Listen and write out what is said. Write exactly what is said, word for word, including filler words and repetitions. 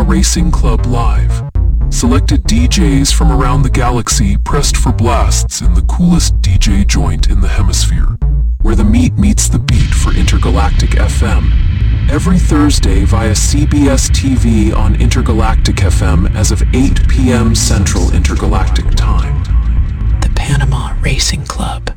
Racing Club Live. Selected D Js from around the galaxy pressed for blasts in the coolest D J joint in the hemisphere, where the meat meets the beat for Intergalactic F M. Every Thursday via C B S T V on Intergalactic F M as of eight p m Central Intergalactic Time. The Panama Racing Club.